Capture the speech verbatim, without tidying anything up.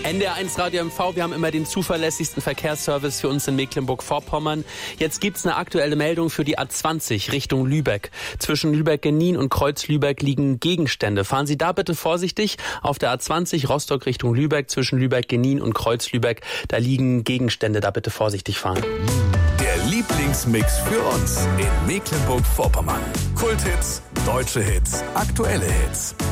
N D R eins Radio M V, wir haben immer den zuverlässigsten Verkehrsservice für uns in Mecklenburg-Vorpommern. Jetzt gibt's eine aktuelle Meldung für die A zwanzig Richtung Lübeck. Zwischen Lübeck-Genien und Kreuz-Lübeck liegen Gegenstände. Fahren Sie da bitte vorsichtig. Auf der A zwanzig Rostock Richtung Lübeck, zwischen Lübeck-Genien und Kreuz-Lübeck, da liegen Gegenstände. Da bitte vorsichtig fahren. Der Lieblingsmix für uns in Mecklenburg-Vorpommern. Kulthits, deutsche Hits, aktuelle Hits.